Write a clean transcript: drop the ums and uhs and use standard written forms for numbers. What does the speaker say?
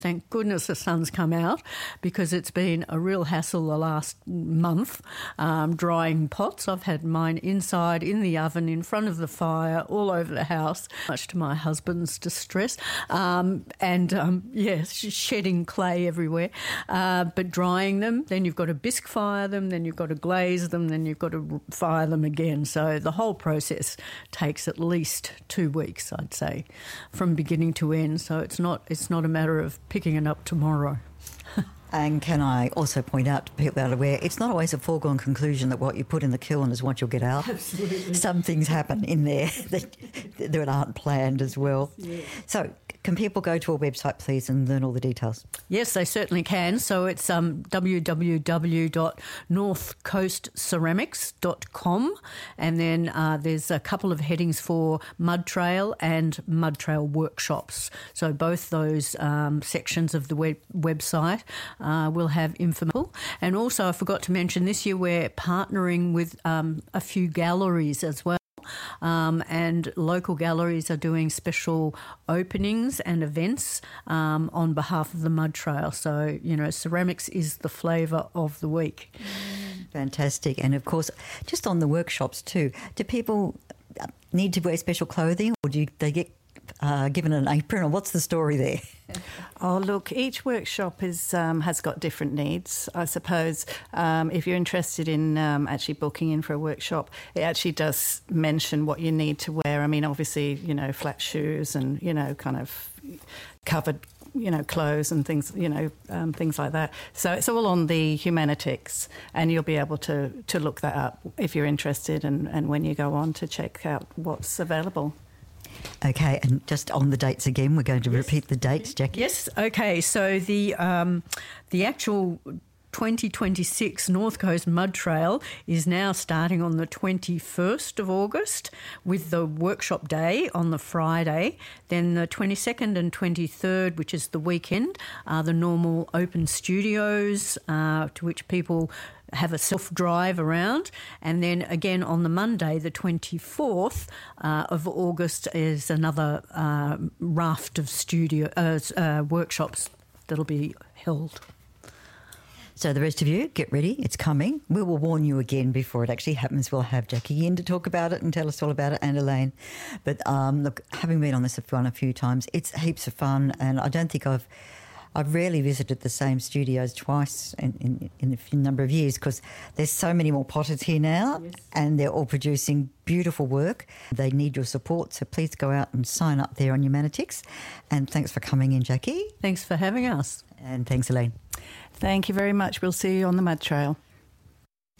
Thank goodness the sun's come out, because it's been a real hassle the last month drying pots. I've had mine inside, in the oven, in front of the fire, all over the house, much to my husband's distress, shedding clay everywhere. But drying them, then you've got to bisque fire them, then you've got to glaze them, then you've got to fire them again. So the whole process takes at least 2 weeks, I'd say, from beginning to end. So it's not a matter of picking it up tomorrow. And can I also point out to people that are aware, it's not always a foregone conclusion that what you put in the kiln is what you'll get out. Absolutely. Some things happen in there that aren't planned as well. Yes. So can people go to our website, please, and learn all the details? Yes, they certainly can. So it's www.northcoastceramics.com, and then there's a couple of headings for Mud Trail and Mud Trail workshops. So both those sections of the website will have information. And also, I forgot to mention, this year we're partnering with a few galleries as well. And local galleries are doing special openings and events on behalf of the Mud Trail. So, ceramics is the flavour of the week. Fantastic. And, of course, just on the workshops too, do people need to wear special clothing, or do they get given an apron, or what's the story there? Oh, look, each workshop has got different needs. I suppose if you're interested in actually booking in for a workshop, it actually does mention what you need to wear. I mean, obviously, flat shoes and, kind of covered, clothes and things, things like that. So it's all on the Humanitix, and you'll be able to look that up if you're interested, and when you go on to check out what's available. Okay, and just on the dates again, we're going to repeat the dates, Jackie. Yes, okay. So the actual 2026 North Coast Mud Trail is now starting on the 21st of August, with the workshop day on the Friday. Then the 22nd and 23rd, which is the weekend, are the normal open studios to which people have a self-drive around. And then again on the Monday, the 24th of August, is another raft of workshops that'll be held. So the rest of you, get ready. It's coming. We will warn you again before it actually happens. We'll have Jackie in to talk about it and tell us all about it, and Elaine. But look, having been on this one a few times, it's heaps of fun, and I don't think I've rarely visited the same studios twice in a few number of years, because there's so many more potters here now. Yes. And they're all producing beautiful work. They need your support, so please go out and sign up there on Humanitix. And thanks for coming in, Jackie. Thanks for having us. And thanks, Elaine. Thank you very much. We'll see you on the Mud Trail.